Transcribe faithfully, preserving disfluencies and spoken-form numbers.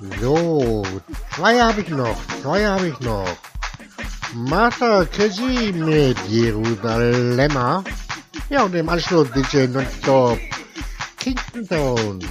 So, zwei habe ich noch, zwei habe ich noch. Martha Kezi mit Jerusalem. Ja, und im Anschluss D J Nonstop Kingston Town.